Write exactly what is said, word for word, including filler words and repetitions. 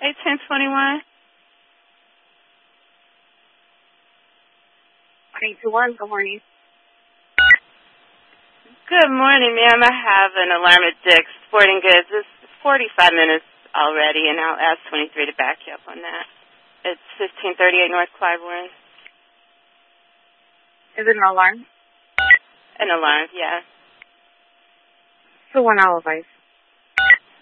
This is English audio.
eight ten twenty-one. eight two one, good morning. Good morning, ma'am. I have an alarm at Dick's Sporting Goods. It's forty-five minutes already, and I'll ask twenty-three to back you up on that. It's fifteen thirty-eight North Clybourne. Is it an alarm? An alarm, yeah. So one hour, guys.